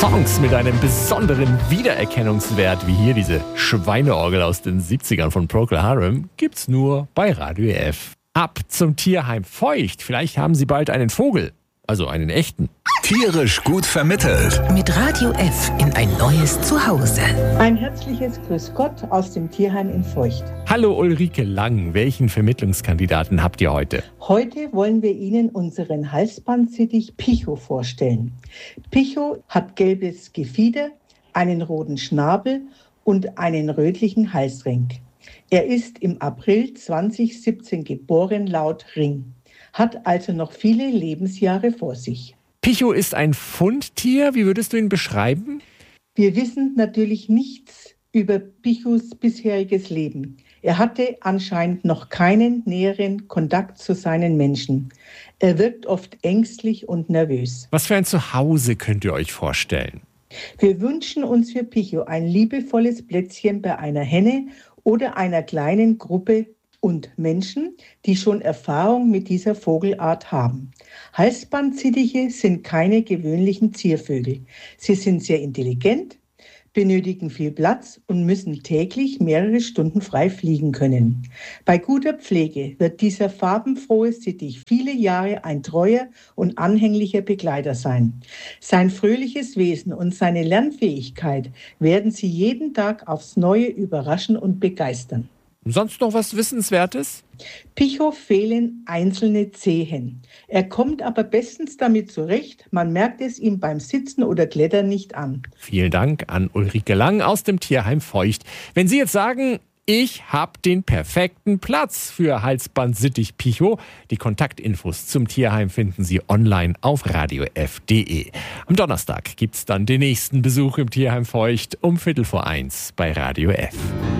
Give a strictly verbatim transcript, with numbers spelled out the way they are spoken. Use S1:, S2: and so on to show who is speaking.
S1: Songs mit einem besonderen Wiedererkennungswert, wie hier diese Schweineorgel aus den siebzigern von Procol Harum, gibt's nur bei Radio F. Ab zum Tierheim Feucht. Vielleicht haben Sie bald einen Vogel, also einen echten.
S2: Tierisch gut vermittelt.
S3: Mit Radio F in ein neues Zuhause.
S4: Ein herzliches Grüß Gott aus dem Tierheim in Feucht.
S1: Hallo Ulrike Lang, welchen Vermittlungskandidaten habt ihr heute?
S4: Heute wollen wir Ihnen unseren Halsbandsittich Picho vorstellen. Picho hat gelbes Gefieder, einen roten Schnabel und einen rötlichen Halsring. Er ist im April zwanzig siebzehn geboren laut Ring, hat also noch viele Lebensjahre vor sich.
S1: Picho ist ein Fundtier. Wie würdest du ihn beschreiben?
S4: Wir wissen natürlich nichts über Pichos bisheriges Leben. Er hatte anscheinend noch keinen näheren Kontakt zu seinen Menschen. Er wirkt oft ängstlich und nervös.
S1: Was für ein Zuhause könnt ihr euch vorstellen?
S4: Wir wünschen uns für Picho ein liebevolles Plätzchen bei einer Henne oder einer kleinen Gruppe und Menschen, die schon Erfahrung mit dieser Vogelart haben. Halsbandsittiche sind keine gewöhnlichen Ziervögel. Sie sind sehr intelligent, benötigen viel Platz und müssen täglich mehrere Stunden frei fliegen können. Bei guter Pflege wird dieser farbenfrohe Sittich viele Jahre ein treuer und anhänglicher Begleiter sein. Sein fröhliches Wesen und seine Lernfähigkeit werden Sie jeden Tag aufs Neue überraschen und begeistern.
S1: Sonst noch was Wissenswertes?
S4: Picho fehlen einzelne Zehen. Er kommt aber bestens damit zurecht. Man merkt es ihm beim Sitzen oder Klettern nicht an.
S1: Vielen Dank an Ulrike Lang aus dem Tierheim Feucht. Wenn Sie jetzt sagen, ich habe den perfekten Platz für Halsbandsittich Picho, die Kontaktinfos zum Tierheim finden Sie online auf radio f punkt de. Am Donnerstag gibt's dann den nächsten Besuch im Tierheim Feucht um Viertel vor eins bei Radio F.